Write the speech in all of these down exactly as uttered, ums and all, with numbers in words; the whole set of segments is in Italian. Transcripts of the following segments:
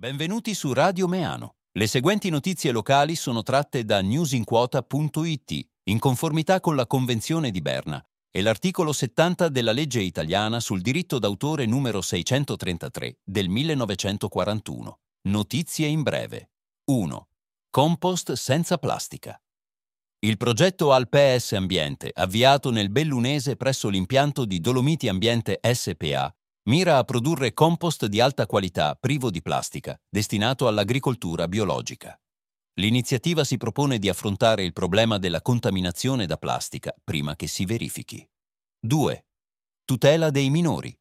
Benvenuti su Radio Meano. Le seguenti notizie locali sono tratte da newsinquota punto it, in conformità con la Convenzione di Berna e l'articolo settanta della legge italiana sul diritto d'autore numero seicentotrentatré del millenovecentoquarantuno. Notizie in breve. uno. Compost senza plastica. Il progetto Alpes Ambiente, avviato nel Bellunese presso l'impianto di Dolomiti Ambiente S p A, mira a produrre compost di alta qualità privo di plastica, destinato all'agricoltura biologica. L'iniziativa si propone di affrontare il problema della contaminazione da plastica prima che si verifichi. due. Tutela dei minori.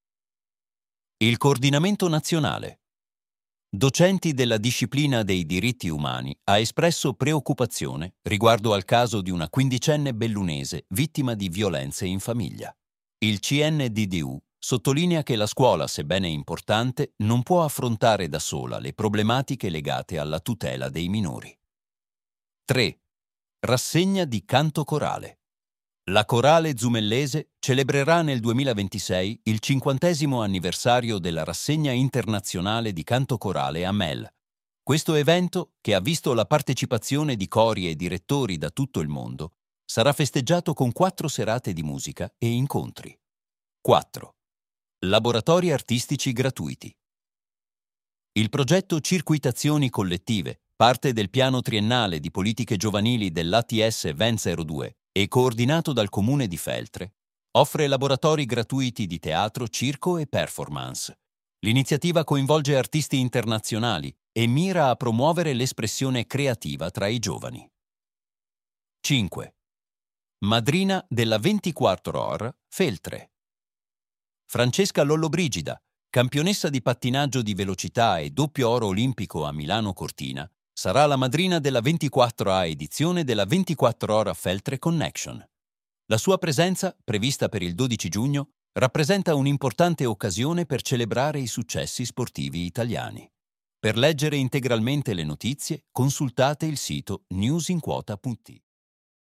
Il coordinamento nazionale. Docenti della disciplina dei diritti umani ha espresso preoccupazione riguardo al caso di una quindicenne bellunese vittima di violenze in famiglia. Il C N D D U sottolinea che la scuola, sebbene importante, non può affrontare da sola le problematiche legate alla tutela dei minori. tre. Rassegna di canto corale. La Corale Zumellese celebrerà nel duemilaventisei il cinquantesimo anniversario della rassegna internazionale di canto corale a Mel. Questo evento, che ha visto la partecipazione di cori e direttori da tutto il mondo, sarà festeggiato con quattro serate di musica e incontri. quattro. Laboratori artistici gratuiti. Il progetto Circuitazioni collettive, parte del piano triennale di politiche giovanili dell'A T S duemiladue e coordinato dal Comune di Feltre, offre laboratori gratuiti di teatro, circo e performance. L'iniziativa coinvolge artisti internazionali e mira a promuovere l'espressione creativa tra i giovani. cinque. Madrina della ventiquattro ore Feltre. Francesca Lollobrigida, campionessa di pattinaggio di velocità e doppio oro olimpico a Milano Cortina, sarà la madrina della ventiquattro A edizione della ventiquattro ore Feltre Connection. La sua presenza, prevista per il dodici giugno, rappresenta un'importante occasione per celebrare i successi sportivi italiani. Per leggere integralmente le notizie, consultate il sito newsinquota punto it.